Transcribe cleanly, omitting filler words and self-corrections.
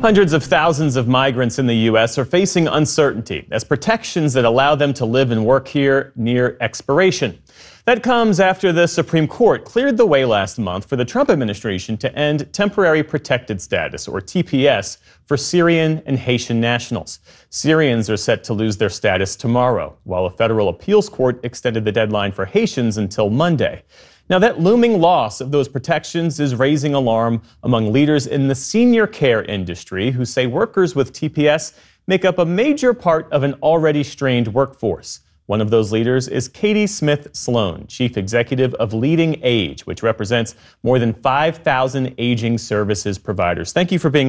Hundreds of thousands of migrants in the U.S. are facing uncertainty as protections that allow them to live and work here near expiration. That comes after the Supreme Court cleared the way last month for the Trump administration to end temporary protected status, or TPS, for Syrian and Haitian nationals. Syrians are set to lose their status tomorrow, while a federal appeals court extended the deadline for Haitians until Monday. Now, that looming loss of those protections is raising alarm among leaders in the senior care industry who say workers with TPS make up a major part of an already strained workforce. One of those leaders is Katie Smith Sloan, chief executive of Leading Age, which represents more than 5,000 aging services providers. Thank you for being